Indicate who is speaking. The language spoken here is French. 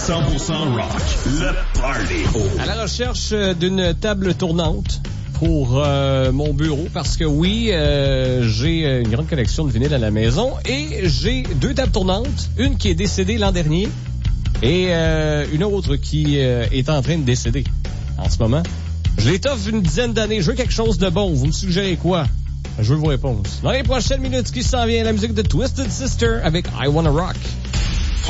Speaker 1: 100% rock. Le party.
Speaker 2: À la recherche d'une table tournante pour mon bureau parce que oui, j'ai une grande collection de vinyles à la maison et j'ai 2 tables tournantes, une qui est décédée l'an dernier et une autre qui est en train de décéder en ce moment. Je l'étoffe une dizaine d'années, je veux quelque chose de bon, vous me suggérez quoi? Je veux vos réponses. Dans les prochaines minutes, ce qui s'en vient, la musique de Twisted Sister avec I Wanna Rock.